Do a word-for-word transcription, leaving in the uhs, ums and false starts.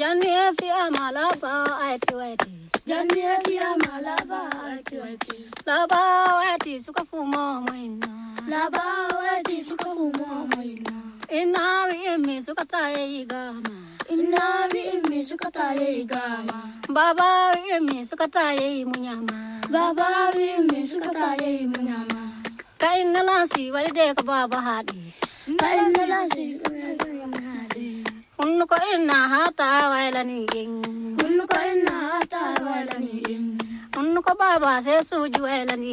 Janie fia malaba ati wati. Janie fia malaba ati wati. Laba wati suka fumo moina. Laba wati suka fumo moina. Ina wi mi suka taye igama. Ina wi mi suka taye igama. Baba wi mi suka taye munyama. Baba wi mi suka taye munyama. Ka inna lansi wali de ka baba hadi. Ka inna lansi wali de ka baba hadi. Unnu ko inna hata wailani ging. Unnu ko inna hata wailani ging. Unnu ko baba se suju wailani